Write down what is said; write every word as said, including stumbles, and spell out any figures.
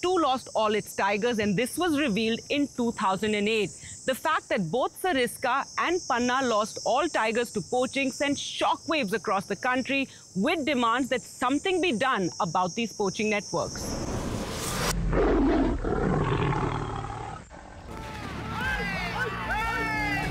too lost all its tigers, and this was revealed in two thousand eight. The fact that both Sariska and Panna lost all tigers to poaching sent shockwaves across the country with demands that something be done about these poaching networks.